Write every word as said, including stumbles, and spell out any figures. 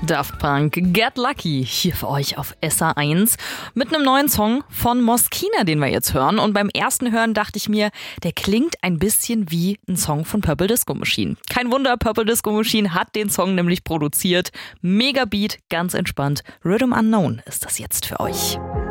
Daft Punk, Get Lucky, hier für euch auf S A eins mit einem neuen Song von Moschino, den wir jetzt hören. Und beim ersten Hören dachte ich mir, der klingt ein bisschen wie ein Song von Purple Disco Machine. Kein Wunder, Purple Disco Machine hat den Song nämlich produziert. Mega Beat, ganz entspannt. Rhythm Unknown ist das jetzt für euch.